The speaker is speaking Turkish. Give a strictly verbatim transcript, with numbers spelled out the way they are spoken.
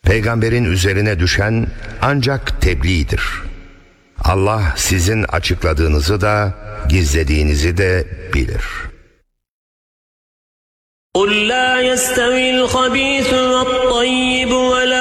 Peygamberin üzerine düşen ancak tebliğdir. Allah sizin açıkladığınızı da gizlediğinizi de bilir. قُلْ لَا يَسْتَوِي الْخَبِيثُ وَالطَّيِّبُ وَلَا